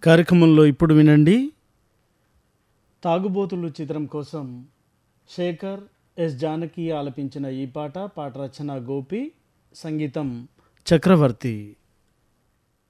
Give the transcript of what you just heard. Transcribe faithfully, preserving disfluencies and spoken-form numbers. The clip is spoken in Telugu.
కార్యక్రమంలో ఇప్పుడు వినండి. తాగుబోతులు చిత్రం కోసం శేఖర్ ఎస్ జానకి ఆలపించిన ఈ పాట. పాట రచన గోపి, సంగీతం చక్రవర్తి.